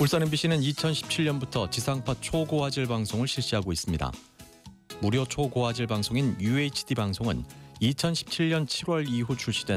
울산 MBC는 2017년부터 지상파 초고화질 방송을 실시하고 있습니다. 무료 초고화질 방송인 UHD 방송은 2017년 7월 이후 출시된